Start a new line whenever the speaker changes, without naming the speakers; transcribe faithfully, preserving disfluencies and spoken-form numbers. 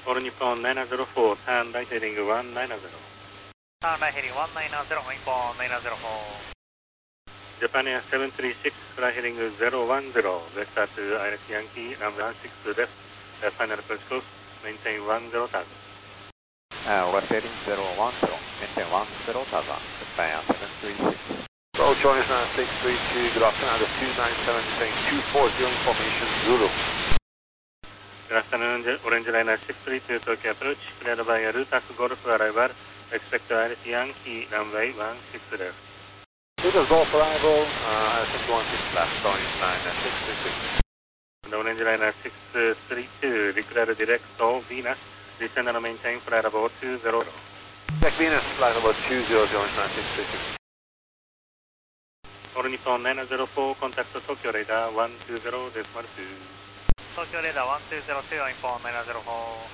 All Nippon nine zero four, turn right heading one nine zero.
Turn right heading one nine zero, Nippon nine zero four.
Japan Air seven three six, fly heading zero one zero, vector to Iris Yankee, number one six left, uh, final approach course, maintain one zero thousand.
Uh, west heading zero one zero, maintain one zero thousand, Japan Air seven three six.
Roll choice nine six three two, good afternoon, the two nine seven, saying two four zero information, Zulu.
Good afternoon, Orange Liner six three two, Tokyo approach, cleared by Rutas Golf arrival, expect Iris Yankee, runway one six left.
Rutas Golf arrival, uh, six one six left, going nine six three six.
The Orange Liner six three two, declare direct to Venus, descend and maintain flight about two zero zero.
Check Venus, flight about two zero zero, nine six three six.
All Nippon nine zero four, contact Tokyo radar one two zero decimal two.
Tokyo radar one two zero two, Nippon nine zero four.